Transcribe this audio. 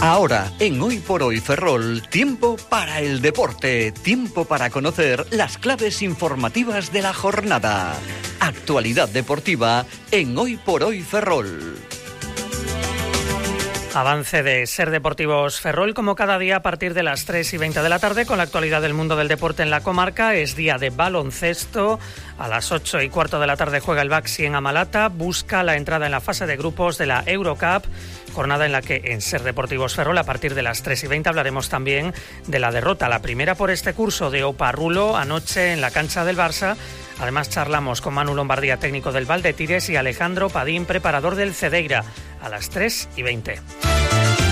Ahora, en Hoy por Hoy Ferrol, tiempo para el deporte, tiempo para conocer las claves informativas de la jornada. Actualidad deportiva en Hoy por Hoy Ferrol. Avance de Ser Deportivos Ferrol, como cada día a partir de las 3:20 de la tarde, con la actualidad del mundo del deporte en la comarca. Es día de baloncesto. A las 8:15 de la tarde juega el Baxi en Amalata. Busca la entrada en la fase de grupos de la Eurocup. Jornada en la que en Ser Deportivos Ferrol, a partir de las 3:20, hablaremos también de la derrota, la primera por este curso, de Oparrulo anoche en la cancha del Barça. Además charlamos con Manu Lombardía, técnico del Valdetires, y Alejandro Padín, preparador del Cedeira, a las 3:20.